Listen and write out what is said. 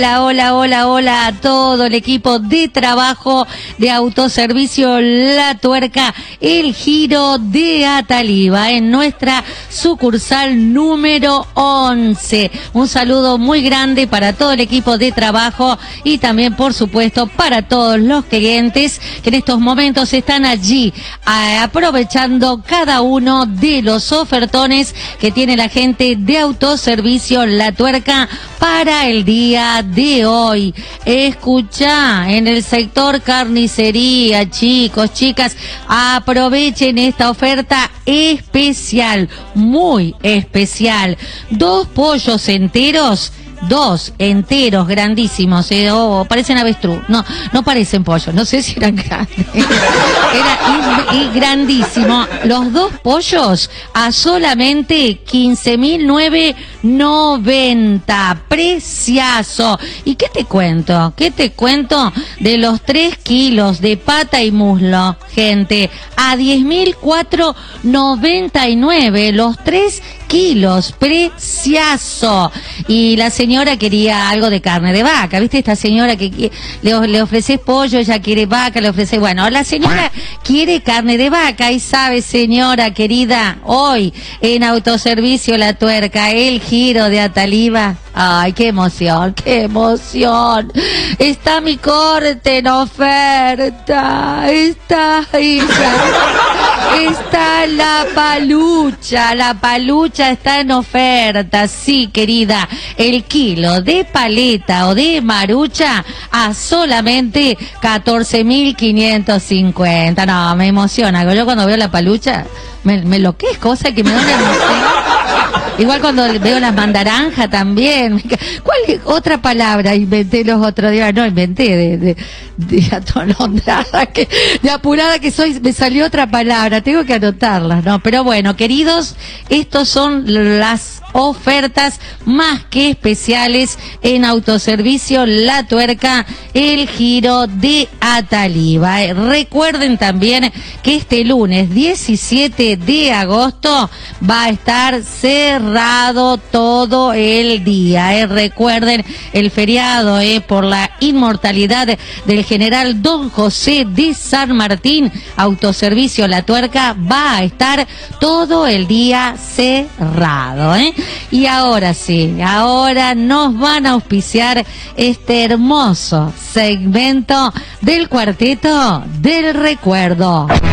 Hola, hola, hola, hola a todo el equipo de trabajo de Autoservicio La Tuerca, el Giro de Ataliva, en nuestra sucursal número 11. Un saludo muy grande para todo el equipo de trabajo y también, por supuesto, para todos los clientes que en estos momentos están allí aprovechando cada uno de los ofertones que tiene la gente de Autoservicio La Tuerca para el día de hoy. Escuchá, en el sector carnicería, chicos, chicas, aprovechen esta oferta especial, muy especial. 2 pollos enteros, 2 enteros grandísimos, parecen avestruz, no parecen pollos, no sé si eran grandes, era grandísimo. Los 2 pollos a solamente 15.990, preciazo. ¿Y qué te cuento? ¿Qué te cuento de los 3 kilos de pata y muslo, gente? A 10.499 los 3 kilos, preciazo. Y la señora quería algo de carne de vaca, ¿viste? Esta señora que le ofreces pollo, ella quiere vaca, le ofrece, bueno, la señora quiere carne de vaca y sabe, señora querida, hoy en Autoservicio La Tuerca, el Giro de Ataliva. Ay, qué emoción, qué emoción. Está mi corte en oferta, está la palucha está en oferta, sí, querida. El kilo de paleta o de marucha a solamente 14.550. No, me emociona. Yo cuando veo la palucha, me lo que es cosa que me da una emoción. Igual cuando veo las mandaranjas también. ¿Cuál es otra palabra inventé los otros días? No, inventé de atolondrada, de apurada que soy, me salió otra palabra, tengo que anotarlas, ¿no? Pero bueno, queridos, estos son las ofertas más que especiales en Autoservicio La Tuerca, el Giro de Ataliva. Recuerden también que este lunes 17 de agosto va a estar cerrado todo el día. Recuerden el feriado por la inmortalidad del general Don José de San Martín. Autoservicio La Tuerca va a estar todo el día cerrado, Y ahora sí, ahora nos van a auspiciar este hermoso segmento del Cuarteto del Recuerdo.